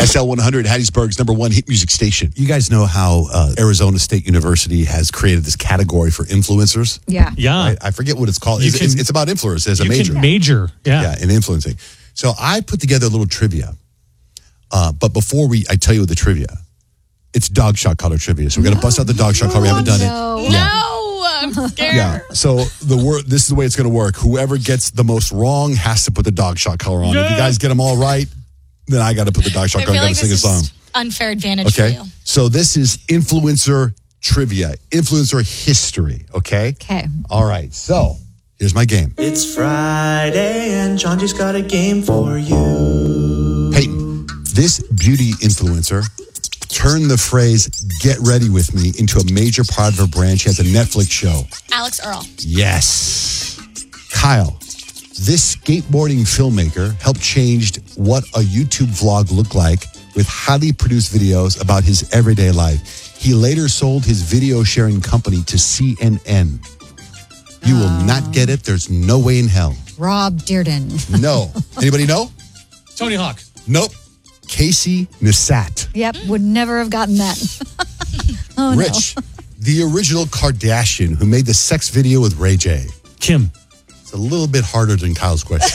SL100, Hattiesburg's number one hit music station. You guys know how Arizona State University has created this category for influencers? Yeah. Right? I forget what it's called. It's about influencers as a major. Yeah, in influencing. So I put together a little trivia. But before I tell you the trivia, it's dog shot collar trivia. So we're going to bust out the dog shot collar. We haven't done it. No, I'm scared. Yeah. So this is the way it's going to work. Whoever gets the most wrong has to put the dog shot collar on. If you guys get them all right, then I got to put the dog shot collar. I got to sing a song. Unfair advantage for you. So this is influencer trivia, influencer history. Okay. All right. So here's my game. It's Friday and Chauncey's got a game for you. Peyton, this beauty influencer turned the phrase "get ready with me" into a major part of her brand. She has a Netflix show. Alex Earl. Yes. Kyle, this skateboarding filmmaker helped change what a YouTube vlog looked like with highly produced videos about his everyday life. He later sold his video sharing company to CNN. You will not get it. There's no way in hell. Rob Dearden. No. Anybody know? Tony Hawk. Nope. Casey Neistat. Yep, would never have gotten that. Rich, the original Kardashian who made the sex video with Ray J. Kim. It's a little bit harder than Kyle's question.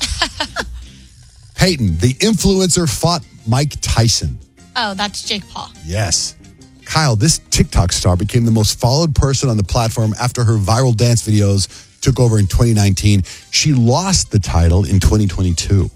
Peyton, the influencer fought Mike Tyson. Oh, that's Jake Paul. Yes. Kyle, this TikTok star became the most followed person on the platform after her viral dance videos took over in 2019. She lost the title in 2022.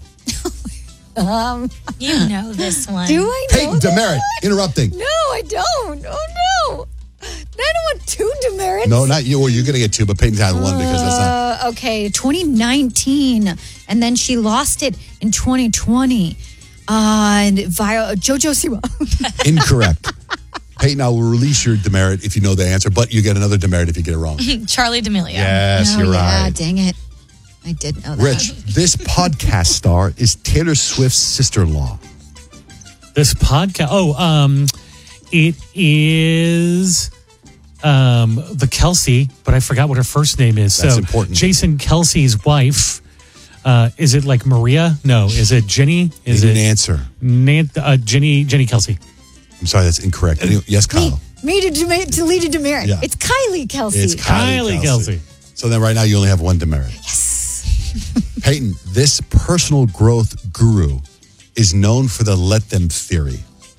You know this one. Do I know Peyton Demerit, interrupting. No, I don't. Oh, no. I don't want two demerits. No, not you. Well, you're going to get two, but Peyton's had one because that's not. Okay, 2019. And then she lost it in 2020. And viral JoJo Siwa. Incorrect. Peyton, I will release your demerit if you know the answer, but you get another demerit if you get it wrong. Charlie D'Amelio. Yes, you're right. Yeah, dang it. I did know that. Rich, this podcast star is Taylor Swift's sister-in-law. This podcast. It is the Kelsey, but I forgot what her first name is. That's so important. Jason Kelsey's wife. Is it like Maria? No. Is it Jenny? Is Need it an answer? Jenny Kelsey? I'm sorry, that's incorrect. Yes, Kyle. Me to lead a demerit. Yeah. It's Kylie Kelsey. It's Kylie Kelsey. So then right now you only have one demerit. Yes. Peyton, this personal growth guru is known for the let them theory.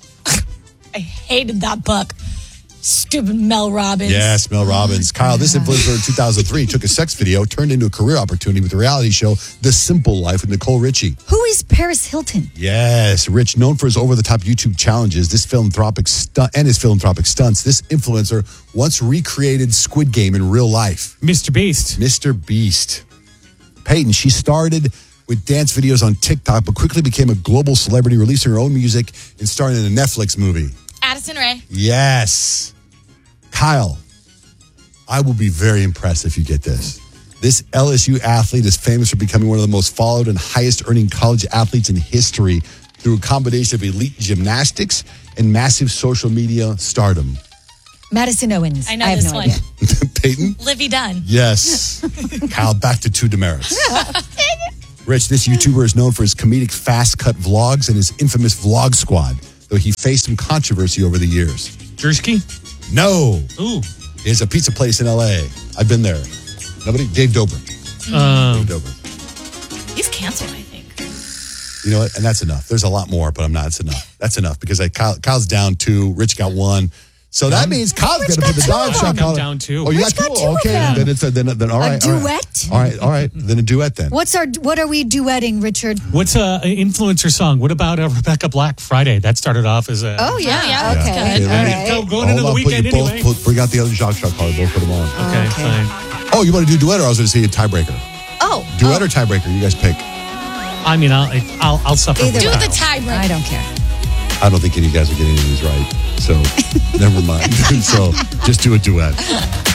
I hated that book. Stupid Mel Robbins. Yes, Mel Robbins. Kyle, this influencer in 2003 took a sex video, turned into a career opportunity with the reality show The Simple Life with Nicole Richie. Who is Paris Hilton? Yes, Rich, known for his over-the-top YouTube challenges, his philanthropic stunts, this influencer once recreated Squid Game in real life. Mr. Beast. Mr. Beast. Peyton, she started with dance videos on TikTok, but quickly became a global celebrity, releasing her own music and starring in a Netflix movie. Addison Rae. Yes. Kyle, I will be very impressed if you get this. This LSU athlete is famous for becoming one of the most followed and highest earning college athletes in history through a combination of elite gymnastics and massive social media stardom. Madison Owens. I know have this no one. idea. Peyton? Livy Dunn. Yes. Kyle, back to two demerits. Rich, this YouTuber is known for his comedic fast-cut vlogs and his infamous Vlog Squad, though he faced some controversy over the years. Jersky? No. Ooh. There's a pizza place in L.A. I've been there. Nobody? Dave Dobrik. Dave Dobrik. He's canceled, I think. You know what? And that's enough. There's a lot more, but that's enough. That's enough because Kyle's down 2. Rich got 1. So that means Kyle's going to put the dog shot collar. Down 2. Oh, you Rich got got 2? 2 of Okay. them. Then it's then all right. A duet? All right. Then a duet then. What are we duetting, Richard? What's an influencer song? What about Rebecca Black Friday? That started off as a... Oh, yeah. yeah, Okay. that's good. All right. Going into the weekend anyway. Bring out the other dog shot collar. Both put them on. Okay, fine. Oh, you want to do duet or I was going to say a tiebreaker? Oh. Duet or tiebreaker? You guys pick. I mean, I'll suffer. Either Do with the that. tiebreaker. I don't care. I don't think any of you guys are getting any of these right. So never mind. So just do a duet.